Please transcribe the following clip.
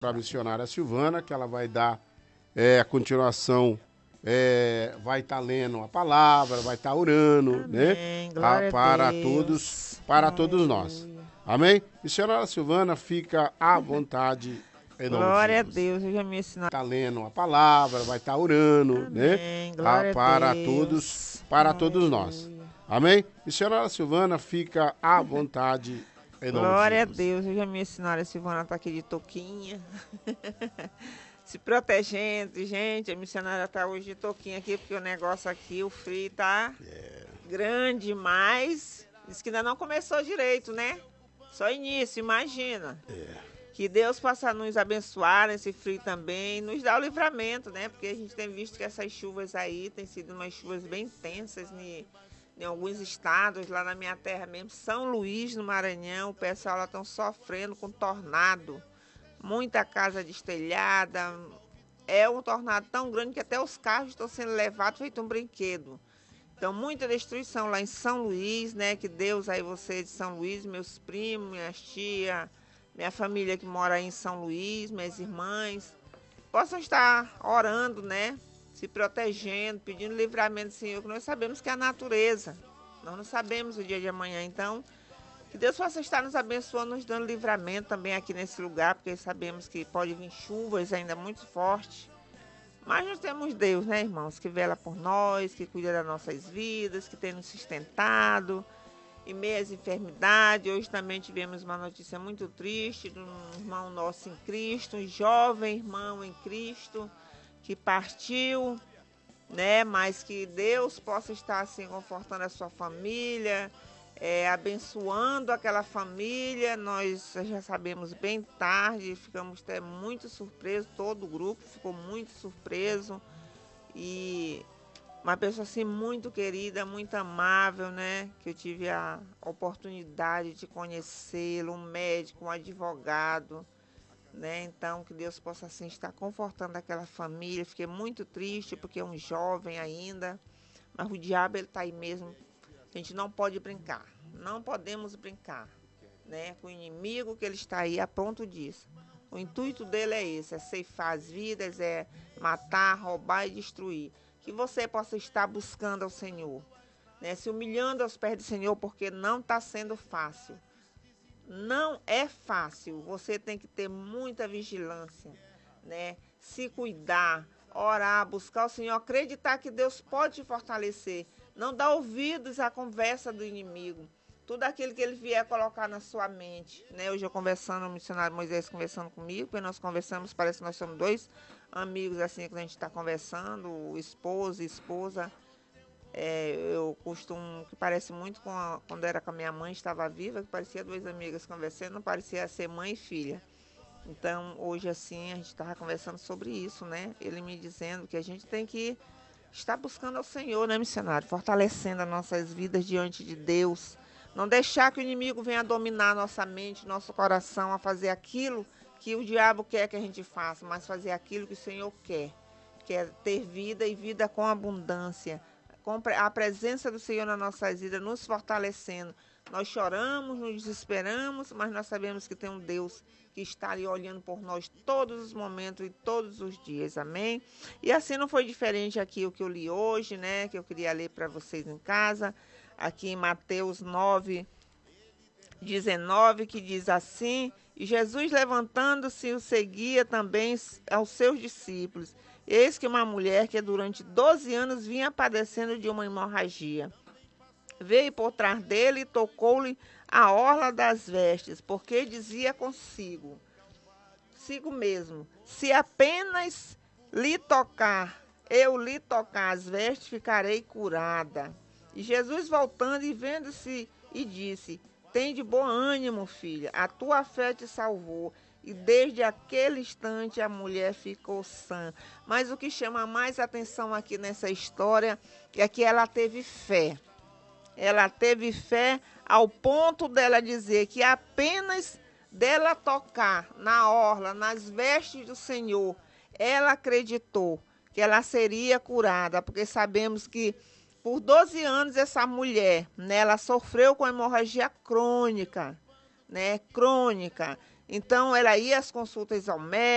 para a missionária Silvana, que ela vai dar a continuação, vai estar lendo a palavra, vai estar orando, Amém. né? Glória a Para Deus. todos nós. Aleluia. Amém? Missionária Silvana, fica à vontade em nome de Glória a Jesus. Deus. Eu já me ensino. Está lendo a palavra, vai estar orando, né? Amém. Glória a Para Deus. todos nós. Aleluia. Amém? Missionária Silvana, fica à vontade em nome de Glória a Jesus. Deus. Eu já me ensinaram. A Silvana tá aqui de touquinha. Se protegendo, gente. A missionária tá hoje de touquinha aqui, porque o negócio aqui, o frio tá grande demais. Diz que ainda não começou direito, né? Só início, imagina. Que Deus possa nos abençoar nesse frio também, nos dar o livramento, né? Porque a gente tem visto que essas chuvas aí têm sido umas chuvas bem intensas em alguns estados, lá na minha terra mesmo, São Luís, no Maranhão, o pessoal lá estão sofrendo com tornado. Muita casa destelhada. É um tornado tão grande que até os carros estão sendo levados feito um brinquedo. Então, muita destruição lá em São Luís, né? Que Deus aí, você de São Luís, meus primos, minhas tias, minha família que mora aí em São Luís, minhas irmãs, possam estar orando, né? Se protegendo, pedindo livramento do Senhor, que nós sabemos que é a natureza. Nós não sabemos o dia de amanhã, então que Deus possa estar nos abençoando, nos dando livramento também aqui nesse lugar, porque sabemos que pode vir chuvas ainda muito fortes. Mas nós temos Deus, né, irmãos, que vela por nós, que cuida das nossas vidas, que tem nos sustentado em meio às enfermidades. Hoje também tivemos uma notícia muito triste de um irmão nosso em Cristo, um jovem irmão em Cristo, que partiu, né? Mas que Deus possa estar assim confortando a sua família, abençoando aquela família. Nós já sabemos bem tarde, ficamos até muito surpresos, todo o grupo ficou muito surpreso. E uma pessoa assim muito querida, muito amável, né? Que eu tive a oportunidade de conhecê-lo, um médico, um advogado, né? Então, que Deus possa assim estar confortando aquela família. Fiquei muito triste porque é um jovem ainda, mas o diabo ele tá aí mesmo. A gente não pode brincar, não podemos brincar, né? Com o inimigo que ele está aí a ponto disso. O intuito dele é esse, é ceifar as vidas, é matar, roubar e destruir. Que você possa estar buscando ao Senhor, né? Se humilhando aos pés do Senhor, porque não está sendo fácil. Não é fácil, você tem que ter muita vigilância, né? Se cuidar, orar, buscar o Senhor, acreditar que Deus pode te fortalecer. Não dar ouvidos à conversa do inimigo. Tudo aquilo que ele vier colocar na sua mente, né? Hoje eu conversando, o missionário Moisés conversando comigo, porque nós conversamos, parece que nós somos dois amigos assim que a gente está conversando, esposo e esposa. Eu costumo, que parece muito quando era com a minha mãe, estava viva, que parecia duas amigas conversando, não parecia ser mãe e filha. Então, hoje assim, a gente estava conversando sobre isso, né? Ele me dizendo que a gente tem que estar buscando ao Senhor, né, missionário? Fortalecendo as nossas vidas diante de Deus. Não deixar que o inimigo venha dominar nossa mente, nosso coração, a fazer aquilo que o diabo quer que a gente faça, mas fazer aquilo que o Senhor quer. Quer ter vida e vida com abundância. Com a presença do Senhor nas nossas vidas, nos fortalecendo. Nós choramos, nos desesperamos, mas nós sabemos que tem um Deus que está ali olhando por nós todos os momentos e todos os dias, amém? E assim não foi diferente aqui o que eu li hoje, né? Que eu queria ler para vocês em casa, aqui em Mateus 9:19, que diz assim: E Jesus levantando-se o seguia também aos seus discípulos. Eis que uma mulher que durante 12 anos vinha padecendo de uma hemorragia veio por trás dele e tocou-lhe a orla das vestes, porque dizia consigo mesmo, se apenas eu lhe tocar as vestes, ficarei curada. E Jesus voltando e vendo-se e disse: Tem de bom ânimo, filha, a tua fé te salvou. E desde aquele instante a mulher ficou sã. Mas o que chama mais atenção aqui nessa história é que ela teve fé. Ela teve fé ao ponto dela dizer que apenas dela tocar na orla, nas vestes do Senhor, ela acreditou que ela seria curada, porque sabemos que por 12 anos essa mulher, né, ela sofreu com hemorragia crônica, né, crônica. Então ela ia às consultas ao médico,